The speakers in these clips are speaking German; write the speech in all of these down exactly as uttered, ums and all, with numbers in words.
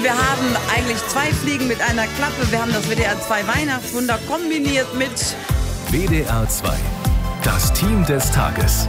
wir haben eigentlich zwei Fliegen mit einer Klappe. Wir haben das W D R zwei Weihnachtswunder kombiniert mit W D R zwei, das Team des Tages.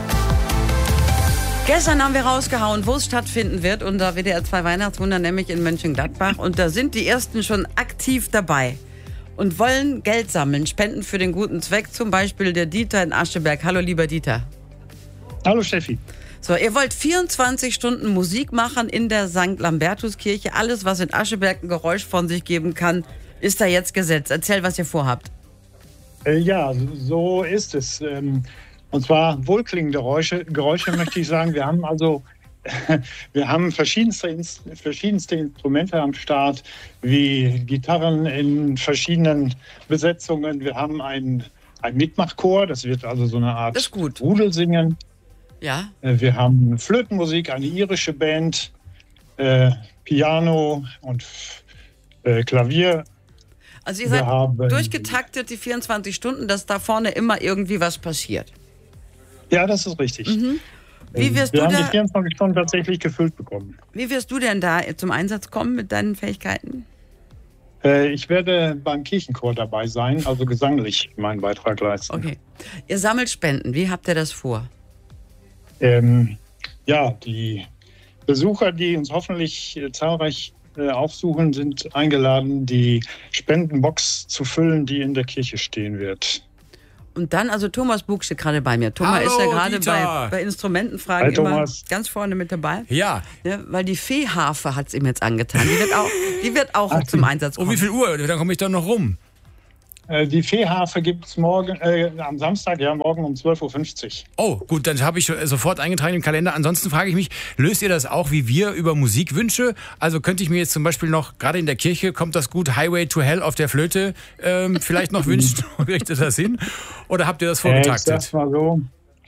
Gestern haben wir rausgehauen, wo es stattfinden wird, unser W D R zwei Weihnachtswunder, nämlich in Mönchengladbach. Und da sind die Ersten schon aktiv dabei und wollen Geld sammeln, spenden für den guten Zweck. Zum Beispiel der Dieter in Ascheberg. Hallo, lieber Dieter. Hallo, Steffi. So, ihr wollt vierundzwanzig Stunden Musik machen in der Sankt Lambertuskirche. Alles, was in Ascheberg ein Geräusch von sich geben kann, ist da jetzt gesetzt. Erzähl, was ihr vorhabt. Äh, ja, so ist es. Ähm, und zwar wohlklingende Geräusche, Geräusche möchte ich sagen. Wir haben also wir haben verschiedenste, verschiedenste Instrumente am Start, wie Gitarren in verschiedenen Besetzungen. Wir haben einen, einen Mitmachchor, das wird also so eine Art Rudelsingen. Ja. Wir haben Flötenmusik, eine irische Band, äh, Piano und äh, Klavier. Also ihr seid durchgetaktet, die vierundzwanzig Stunden, dass da vorne immer irgendwie was passiert. Ja, das ist richtig. Mhm. Wie wirst Wir du haben da, die vierundzwanzig Stunden tatsächlich gefüllt bekommen. Wie wirst du denn da zum Einsatz kommen mit deinen Fähigkeiten? Äh, ich werde beim Kirchenchor dabei sein, also gesanglich meinen Beitrag leisten. Okay. Ihr sammelt Spenden. Wie habt ihr das vor? Ähm, ja, die Besucher, die uns hoffentlich äh, zahlreich äh, aufsuchen, sind eingeladen, die Spendenbox zu füllen, die in der Kirche stehen wird. Und dann, also Thomas Bug steht gerade bei mir. Thomas Hallo, ist ja gerade Dieter. bei, bei Instrumentenfragen Hi, immer Thomas. ganz vorne mit dabei. Ja. Ja, weil die Feenharfe hat es ihm jetzt angetan. Die wird auch, die wird auch Ach, zum Einsatz kommen. Um wie viel Uhr? Dann komme ich doch noch rum. Äh, die Feenharfe gibt es morgen, äh, am Samstag, ja, morgen um zwölf Uhr fünfzig. Oh, gut, dann habe ich sofort eingetragen im Kalender. Ansonsten frage ich mich, löst ihr das auch wie wir über Musikwünsche? Also könnte ich mir jetzt zum Beispiel noch, gerade in der Kirche, kommt das gut, Highway to Hell auf der Flöte, ähm, vielleicht noch wünschen? Richtet das hin? Oder habt ihr das vorgetaktet? Äh, ich sag's mal so.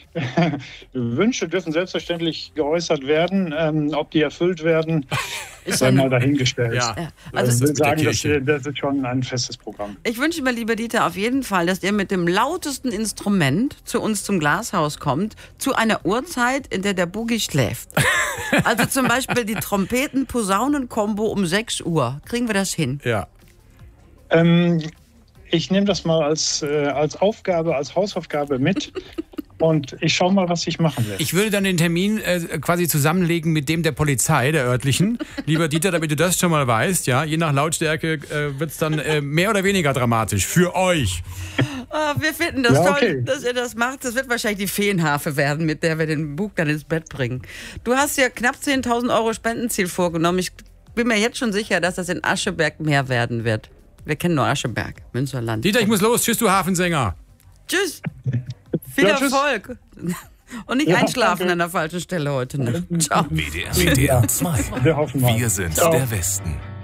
Wünsche dürfen selbstverständlich geäußert werden. Ähm, ob die erfüllt werden, ist dann mal dahingestellt. Ja. Ja, Also also ich will sagen, das, das ist schon ein festes Programm. ich wünsche mir, lieber Dieter, auf jeden Fall, dass ihr mit dem lautesten Instrument zu uns zum Glashaus kommt, zu einer Uhrzeit, in der der Boogie schläft. Also zum Beispiel die Trompeten-Posaunen-Kombo um sechs Uhr. Kriegen wir das hin? Ja. Ähm, ich nehme das mal als, äh, als Aufgabe, als Hausaufgabe mit. Und ich schaue mal, was sich machen lässt. Ich würde dann den Termin äh, quasi zusammenlegen mit dem der Polizei, der örtlichen. Lieber Dieter, damit du das schon mal weißt, ja, je nach Lautstärke äh, wird es dann äh, mehr oder weniger dramatisch für euch. Oh, wir finden das Ja, toll, okay. dass ihr das macht. Das wird wahrscheinlich die Feenharfe werden, mit der wir den Bug dann ins Bett bringen. Du hast ja knapp zehntausend Euro Spendenziel vorgenommen. Ich bin mir jetzt schon sicher, dass das in Ascheberg mehr werden wird. Wir kennen nur Ascheberg, Münsterland. Dieter, ich muss los. Tschüss, du Hafensänger. Tschüss. Viel Ja, tschüss. Erfolg. Und nicht Ja, einschlafen danke. an der falschen Stelle heute. Ne? Ciao. W D R, W D R zwei. Wir hoffen mal. Wir sind Ciao. der Westen.